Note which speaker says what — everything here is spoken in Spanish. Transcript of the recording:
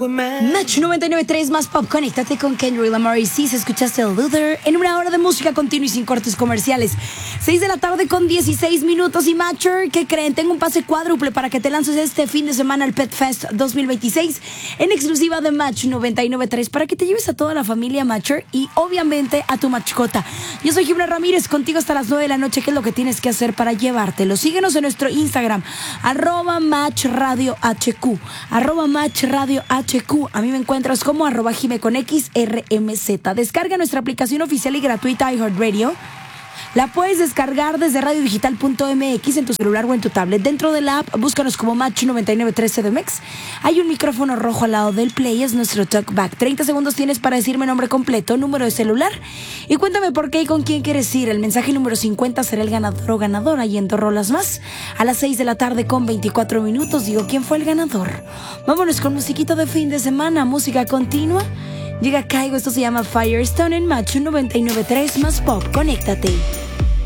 Speaker 1: Match 99.3 más pop. Conéctate con Kendrick Lamar y si escuchaste el Luther en una hora de música continua y sin cortes comerciales. 6 de la tarde con 16 minutos. Y Matcher, ¿qué creen? Tengo un pase cuádruple para que te lances este fin de semana al Pet Fest 2026 en exclusiva de Match 99.3 para que te lleves a toda la familia Matcher y obviamente a tu mascota. Yo soy Gibran Ramírez, contigo hasta las 9 de la noche. ¿Qué es lo que tienes que hacer para llevártelo? Síguenos en nuestro Instagram, @MatchRadioHQ, @MatchRadioHQ. A mí me encuentras como @JimeConXRMZ. Descarga nuestra aplicación oficial y gratuita iHeartRadio. La puedes descargar desde radiodigital.mx en tu celular o en tu tablet. Dentro de la app, búscanos como Match 99.3 CDMX. Hay un micrófono rojo al lado del play, es nuestro talkback. 30 segundos tienes para decirme nombre completo, número de celular y cuéntame por qué y con quién quieres ir. El mensaje número 50 será el ganador o ganadora y en 2 rolas más. A las 6 de la tarde con 24 minutos digo quién fue el ganador. Vámonos con musiquita de fin de semana, música continua. Llega Caigo, esto se llama Firestone en Match 99.3 más pop. Conéctate.